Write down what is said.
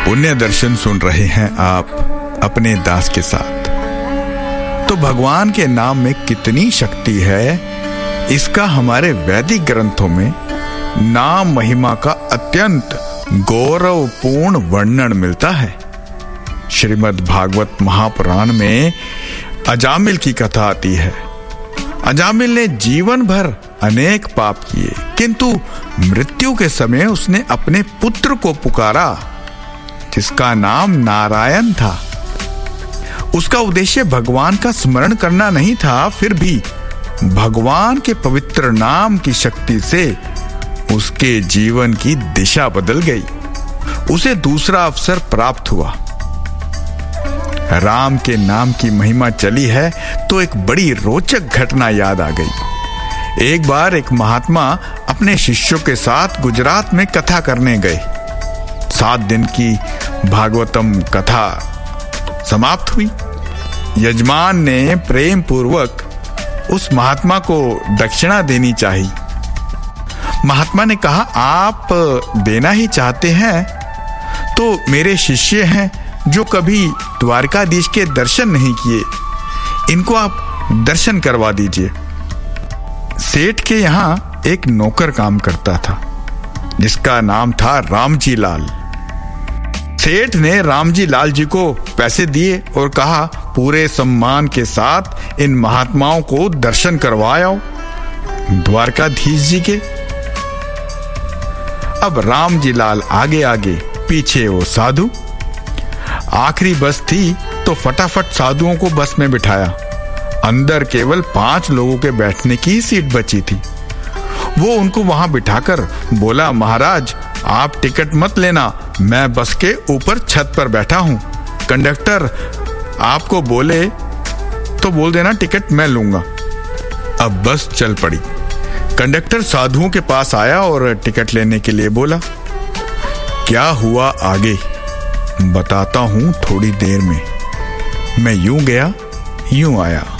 पुण्य दर्शन सुन रहे हैं आप अपने दास के साथ। तो भगवान के नाम में कितनी शक्ति है, इसका हमारे वैदिक ग्रंथों में नाम महिमा का अत्यंत गौरवपूर्ण वर्णन मिलता है। श्रीमद् भागवत महापुराण में अजामिल की कथा आती है। अजामिल ने जीवन भर अनेक पाप किए, किंतु मृत्यु के समय उसने अपने पुत्र को पुकारा जिसका नाम नारायण था। उसका उद्देश्य भगवान का स्मरण करना नहीं था, फिर भी भगवान के पवित्र नाम की शक्ति से उसके जीवन की दिशा बदल गई। उसे दूसरा अवसर प्राप्त हुआ। राम के नाम की महिमा चली है तो एक बड़ी रोचक घटना याद आ गई। एक बार एक महात्मा अपने शिष्यों के साथ गुजरात में कथा करने गए। 7 दिन की भागवतम कथा समाप्त हुई। यजमान ने प्रेम पूर्वक उस महात्मा को दक्षिणा देनी चाहिए। महात्मा ने कहा, आप देना ही चाहते हैं तो मेरे शिष्य हैं जो कभी द्वारकाधीश के दर्शन नहीं किए, इनको आप दर्शन करवा दीजिए। सेठ के यहां एक नौकर काम करता था जिसका नाम था रामजी लाल। सेठ ने रामजी लाल जी को पैसे दिए और कहा, पूरे सम्मान के साथ इन महात्माओं को दर्शन करवाओ द्वारकाधीश जी के। अब रामजी लाल आगे आगे, पीछे वो साधु। आखिरी बस थी तो फटाफट साधुओं को बस में बिठाया। अंदर केवल 5 लोगों के बैठने की सीट बची थी। वो उनको वहां बिठाकर बोला, महाराज आप टिकट मत लेना, मैं बस के ऊपर छत पर बैठा हूं। कंडक्टर आपको बोले तो बोल देना, टिकट मैं लूंगा। अब बस चल पड़ी। कंडक्टर साधुओं के पास आया और टिकट लेने के लिए बोला। क्या हुआ आगे बताता हूं थोड़ी देर में। मैं यूं गया यूं आया।